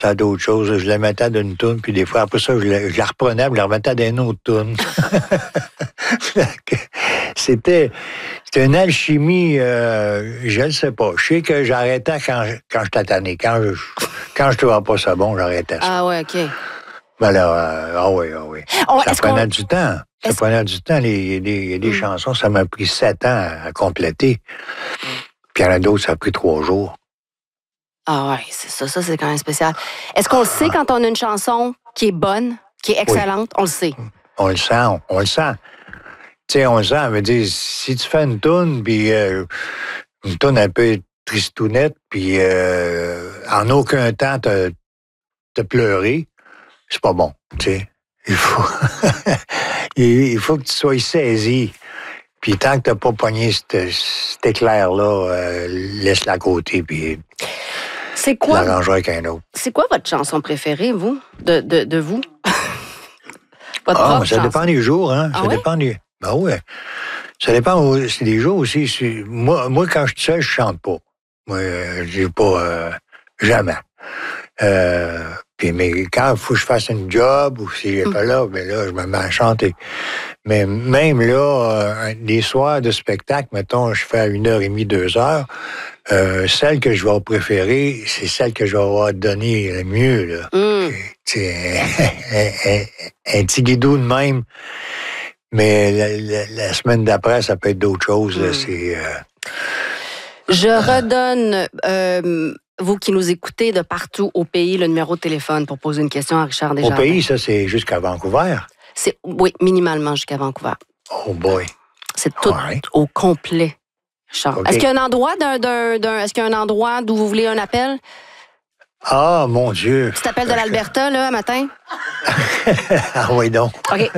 à d'autres choses. Je la mettais d'une toune, puis des fois, après ça, je la reprenais, puis je la remettais d'une autre toune. C'était une alchimie, je ne sais pas. Je sais que j'arrêtais quand j'étais tanné. Quand je trouvais pas ça bon, j'arrêtais ça. Ah ouais, OK. Ben là, ah oui. Ça prenait du temps. Ça prenait du temps. Il y a des chansons, ça m'a pris 7 ans à compléter. Puis il y en a d'autres, ça a pris 3 jours. Ah ouais, c'est ça. Ça, c'est quand même spécial. Est-ce qu'on le sait quand on a une chanson qui est bonne, qui est excellente? Oui. On le sait. On le sent. Tu sais, on le sent. Ça veut dire, si tu fais une toune, puis une toune un peu tristounette, puis en aucun temps t'as pleuré, c'est pas bon, tu sais. Il faut que tu sois saisi. Puis tant que t'as pas pogné cet éclair-là, laisse-la à côté, puis l'arrangerai avec un autre. C'est quoi votre chanson préférée, vous? De vous? Ça dépend des jours, hein. Ça dépend des... Ben ouais. Ça dépend c'est des jours aussi. Moi, quand je suis seul, je chante pas. Moi, j'ai pas... jamais. Mais quand il faut que je fasse une job ou si j'ai pas là, ben là, je me mets à chanter. Mais même là, des soirs de spectacle, mettons, je fais à 1h30, 2h, celle que je vais préférer, c'est celle que je vais avoir donné le mieux, là. Un petit guidou de même. Mais la semaine d'après, ça peut être d'autres choses. Là, Je redonne... vous qui nous écoutez de partout au pays, le numéro de téléphone pour poser une question à Richard Desjardins. Au pays, ça, c'est jusqu'à Vancouver? Oui, minimalement jusqu'à Vancouver. Oh boy. C'est tout au complet, Richard. Okay. Est-ce qu'il y a un endroit est-ce qu'il y a un endroit d'où vous voulez un appel? Ah, mon Dieu. Tu t'appelles de l'Alberta, là, matin? Ah oui, donc. OK.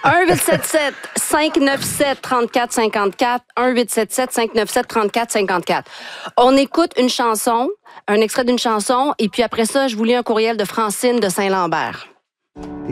1-877-597-3454. 1-877-597-3454. On écoute une chanson, un extrait d'une chanson, et puis après ça, je vous lis un courriel de Francine de Saint-Lambert.